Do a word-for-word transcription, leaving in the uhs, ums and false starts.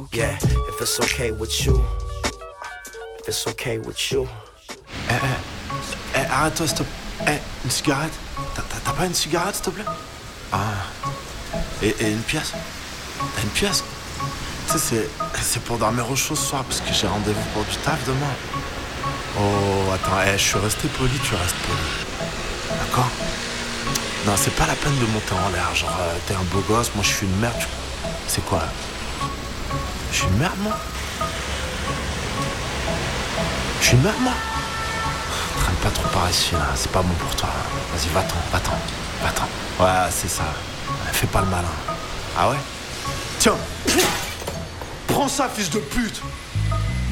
Yeah, if it's okay with you. If it's okay with you. Eh, eh, eh, arrête-toi, stop. Eh, une cigarette? T'as, t'as, t'as pas une cigarette, s'il te plaît? Ah. Et, et une pièce? T'as une pièce? Tu sais, c'est, c'est pour dormir au chaud ce soir, parce que j'ai rendez-vous pour du taf demain. Oh, attends, eh, je suis resté poli, tu restes poli. D'accord? Non, c'est pas la peine de monter en l'air. Genre, euh, t'es un beau gosse, moi je suis une merde. Tu... C'est quoi? Je suis une merde, moi? Je suis une merde, moi? Traîne pas trop par ici, là. C'est pas bon pour toi. Vas-y, va-t'en, va-t'en, va-t'en. Ouais, c'est ça. Fais pas le malin. Ah ouais? Tiens! Prends ça, fils de pute!